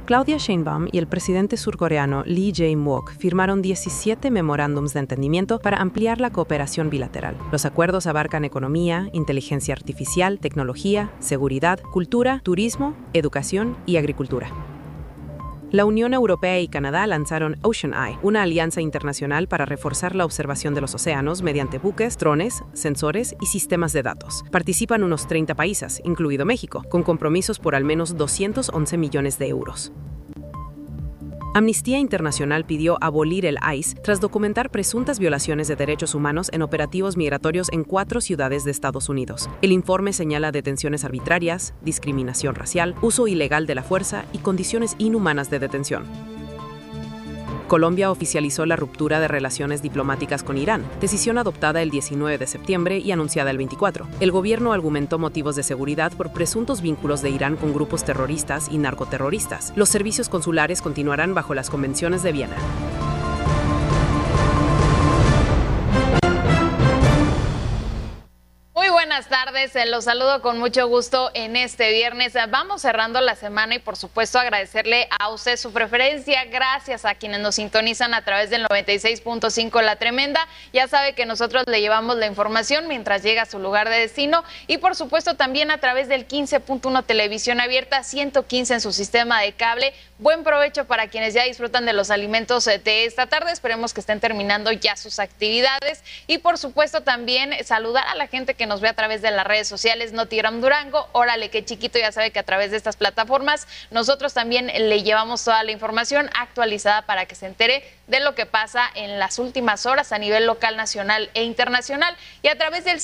Claudia Sheinbaum y el presidente surcoreano Lee Jae-myung firmaron 17 memorándums de entendimiento para ampliar la cooperación bilateral. Los acuerdos abarcan economía, inteligencia artificial, tecnología, seguridad, cultura, turismo, educación y agricultura. La Unión Europea y Canadá lanzaron Ocean Eye, una alianza internacional para reforzar la observación de los océanos mediante buques, drones, sensores y sistemas de datos. Participan unos 30 países, incluido México, con compromisos por al menos 211 millones de euros. Amnistía Internacional pidió abolir el ICE tras documentar presuntas violaciones de derechos humanos en operativos migratorios en 4 ciudades de Estados Unidos. El informe señala detenciones arbitrarias, discriminación racial, uso ilegal de la fuerza y condiciones inhumanas de detención. Colombia oficializó la ruptura de relaciones diplomáticas con Irán, decisión adoptada el 19 de septiembre y anunciada el 24. El gobierno argumentó motivos de seguridad por presuntos vínculos de Irán con grupos terroristas y narcoterroristas. Los servicios consulares continuarán bajo las convenciones de Viena. Buenas tardes, los saludo con mucho gusto en este viernes. Vamos cerrando la semana y por supuesto agradecerle a usted su preferencia. Gracias a quienes nos sintonizan a través del 96.5 La Tremenda. Ya sabe que nosotros le llevamos la información mientras llega a su lugar de destino y por supuesto también a través del 15.1 Televisión Abierta, 115 en su sistema de cable. Buen provecho para quienes ya disfrutan de los alimentos de esta tarde. Esperemos que estén terminando ya sus actividades y por supuesto también saludar a la gente que nos ve a través de las redes sociales Notigram Durango, Órale Qué Chiquito, ya sabe que a través de estas plataformas nosotros también le llevamos toda la información actualizada para que se entere de lo que pasa en las últimas horas a nivel local, nacional e internacional. Y a través del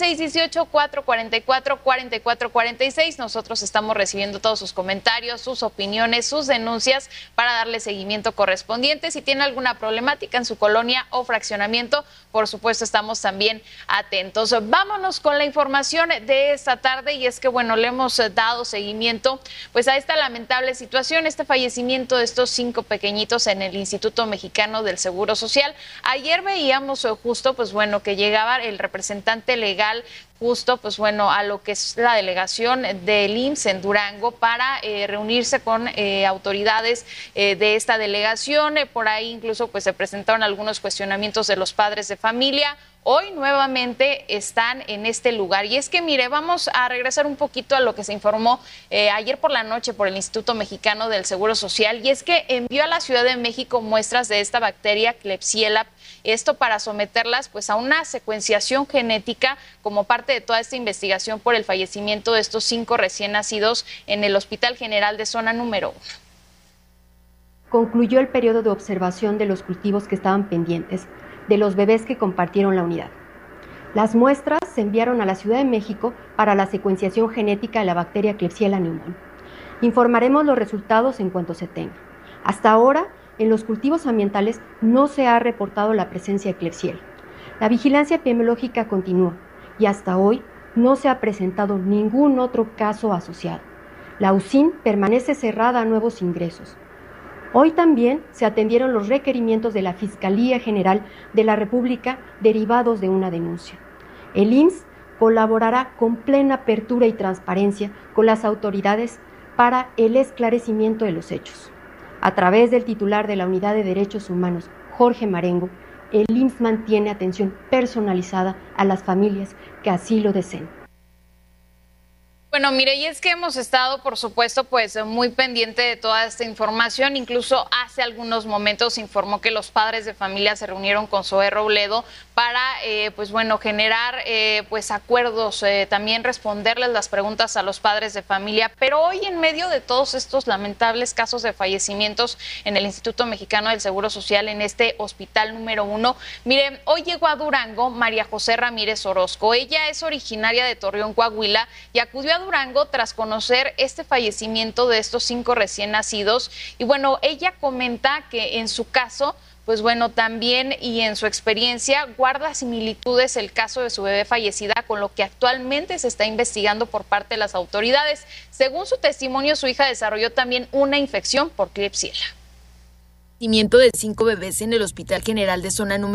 618-444-4446 nosotros estamos recibiendo todos sus comentarios, sus opiniones, sus denuncias para darle seguimiento correspondiente. Si tiene alguna problemática en su colonia o fraccionamiento, por supuesto estamos también atentos. Vámonos con la información de esta tarde y es que bueno, le hemos dado seguimiento pues a esta lamentable situación, este fallecimiento de estos 5 pequeñitos en el Instituto Mexicano del Seguro Social. Ayer veíamos justo pues bueno que llegaba el representante legal justo pues bueno a lo que es la delegación del IMSS en Durango para reunirse con autoridades de esta delegación. Por ahí incluso pues se presentaron algunos cuestionamientos de los padres de familia. Hoy nuevamente están en este lugar. Y es que, mire, vamos a regresar un poquito a lo que se informó ayer por la noche por el Instituto Mexicano del Seguro Social. Y es que envió a la Ciudad de México muestras de esta bacteria Klebsiella, esto para someterlas pues a una secuenciación genética como parte de toda esta investigación por el fallecimiento de estos 5 recién nacidos en el Hospital General de Zona número 1. Concluyó el periodo de observación de los cultivos que estaban pendientes de los bebés que compartieron la unidad. Las muestras se enviaron a la Ciudad de México para la secuenciación genética de la bacteria Klebsiella pneumoniae. Informaremos los resultados en cuanto se tenga. Hasta ahora, en los cultivos ambientales no se ha reportado la presencia de Klebsiella. La vigilancia epidemiológica continúa y hasta hoy no se ha presentado ningún otro caso asociado. La UCIN permanece cerrada a nuevos ingresos. Hoy también se atendieron los requerimientos de la Fiscalía General de la República derivados de una denuncia. El IMSS colaborará con plena apertura y transparencia con las autoridades para el esclarecimiento de los hechos. A través del titular de la Unidad de Derechos Humanos, Jorge Marengo, el IMSS mantiene atención personalizada a las familias que así lo deseen. Bueno, mire, y es que hemos estado, por supuesto, pues muy pendiente de toda esta información. Incluso hace algunos momentos se informó que los padres de familia se reunieron con Zoé Robledo para, pues bueno, generar pues acuerdos, también responderles las preguntas a los padres de familia. Pero hoy, en medio de todos estos lamentables casos de fallecimientos en el Instituto Mexicano del Seguro Social, en este hospital número 1, miren, hoy llegó a Durango María José Ramírez Orozco. Ella es originaria de Torreón, Coahuila, y acudió a Durango tras conocer este fallecimiento de estos 5 recién nacidos. Y bueno, ella comenta que en su caso, pues bueno, también y en su experiencia guarda similitudes el caso de su bebé fallecida con lo que actualmente se está investigando por parte de las autoridades. Según su testimonio, su hija desarrolló también una infección por Klebsiella. De 5 bebés en el Hospital General de Zona número